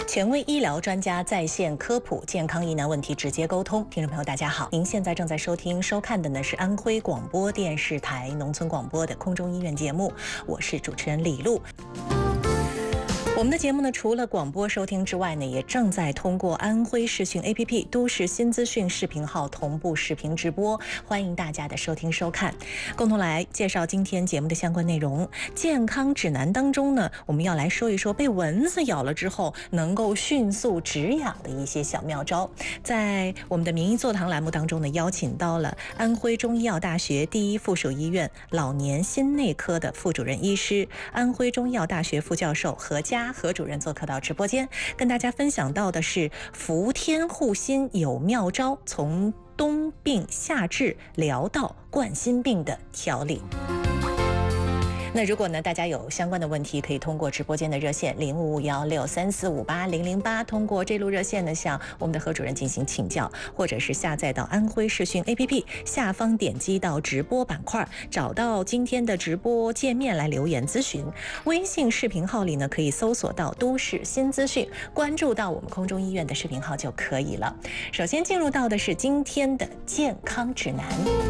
权威医疗专家在线科普，健康疑难问题直接沟通。听众朋友大家好，您现在正在收看的呢是安徽广播电视台农村广播的空中医院节目，我是主持人李璐。我们的节目呢，除了广播收听之外呢，也正在通过安徽视讯 APP 都市新资讯视频号同步视频直播，欢迎大家的收听收看，共同来介绍今天节目的相关内容。健康指南当中呢，我们要来说一说被蚊子咬了之后能够迅速止痒的一些小妙招。在我们的名医座堂栏目当中呢，邀请到了安徽中医药大学第一附属医院老年心内科的副主任医师、安徽中医药大学副教授何佳何主任做客到直播间，跟大家分享到的是伏天护心有妙招，从冬病夏治疗到冠心病的调理。那如果呢，大家有相关的问题，可以通过直播间的热线055163458008，通过这路热线呢，向我们的何主任进行请教，或者是下载到安徽视讯 APP 下方点击到直播板块，找到今天的直播界面来留言咨询。微信视频号里呢，可以搜索到都市新资讯，关注到我们空中医院的视频号就可以了。首先进入到的是今天的健康指南。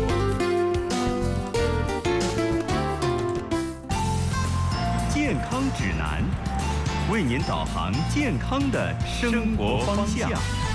健康指南，为您导航健康的生活方向。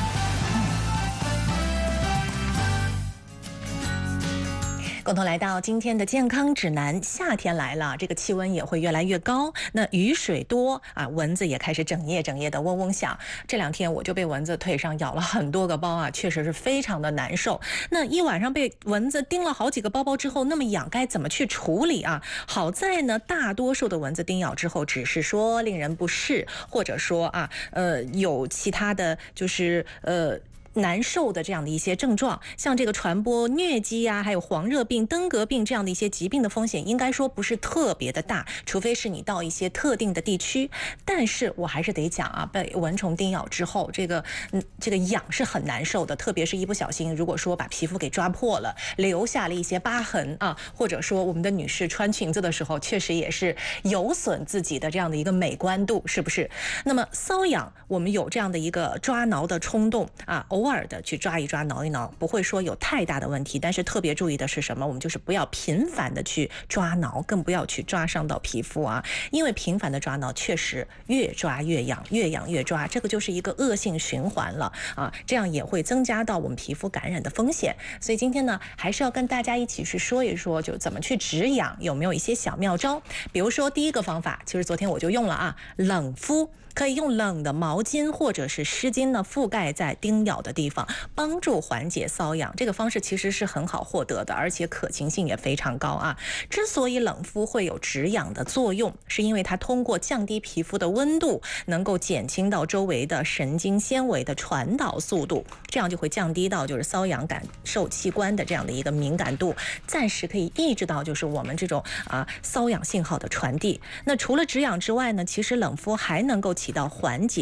共同来到今天的健康指南。夏天来了，这个气温也会越来越高，那雨水多啊，蚊子也开始整夜的嗡嗡响。这两天我就被蚊子腿上咬了很多个包啊，确实是非常的难受。那一晚上被蚊子叮了好几个包之后，那么痒该怎么去处理啊？好在呢，大多数的蚊子叮咬之后只是说令人不适，或者说有其他的就是难受的这样的一些症状，像这个传播疟疾啊，还有黄热病、登革病这样的一些疾病的风险，应该说不是特别的大，除非是你到一些特定的地区。但是我还是得讲啊，被蚊虫叮咬之后，这个痒是很难受的，特别是一不小心，如果说把皮肤给抓破了，留下了一些疤痕啊，或者说我们的女士穿裙子的时候，确实也是有损自己的这样的一个美观度，是不是？那么瘙痒，我们有这样的一个抓挠的冲动啊，偶尔的去抓一抓挠一挠，不会说有太大的问题，但是特别注意的是什么？我们就是不要频繁的去抓挠，更不要去抓伤到皮肤啊，因为频繁的抓挠确实越抓越痒，越痒越抓，这个就是一个恶性循环了啊，这样也会增加到我们皮肤感染的风险。所以今天呢，还是要跟大家一起去说一说，就怎么去止痒，有没有一些小妙招？比如说第一个方法，其实昨天我就用了啊，冷敷。可以用冷的毛巾或者是湿巾呢覆盖在叮咬的地方，帮助缓解瘙痒。这个方式其实是很好获得的，而且可行性也非常高啊。之所以冷敷会有止痒的作用，是因为它通过降低皮肤的温度，能够减轻到周围的神经纤维的传导速度，这样就会降低到就是瘙痒感受器官的这样的一个敏感度，暂时可以抑制到就是我们这种瘙痒信号的传递。那除了止痒之外呢，其实冷敷还能够起到缓解